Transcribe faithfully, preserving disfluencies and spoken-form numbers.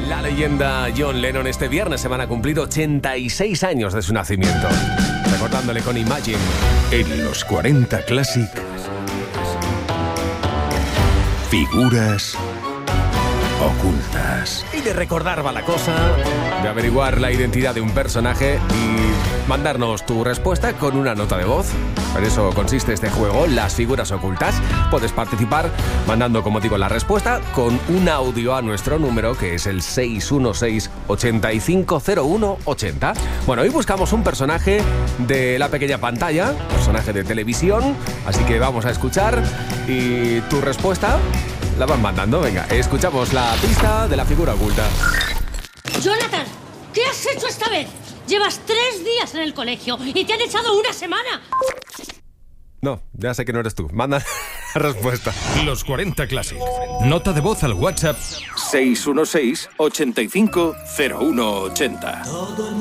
La leyenda John Lennon este viernes se van a cumplir ochenta y seis años de su nacimiento. Recordándole con Imagine. En los cuarenta Classic, figuras ocultas. Y de recordar va la cosa, de averiguar la identidad de un personaje y mandarnos tu respuesta con una nota de voz. En eso consiste este juego, las figuras ocultas. Puedes participar mandando, como digo, la respuesta con un audio a nuestro número, que es el seis uno seis, ocho cinco cero uno ocho cero. Bueno, hoy buscamos un personaje de la pequeña pantalla, personaje de televisión, así que vamos a escuchar y tu respuesta la van mandando. Venga, escuchamos la pista de la figura oculta. Jonathan, ¿qué has hecho esta vez? Llevas tres días en el colegio y te han echado una semana. No, ya sé que no eres tú. Manda la respuesta. Los cuarenta Classic. Nota de voz al WhatsApp seis uno seis, ocho cinco cero uno ocho cero.